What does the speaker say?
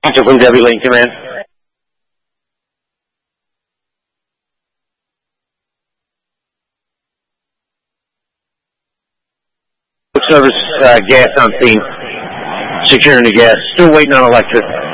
From Debbie Lane Command. Service gas on scene. Securing the gas. Still waiting on electric.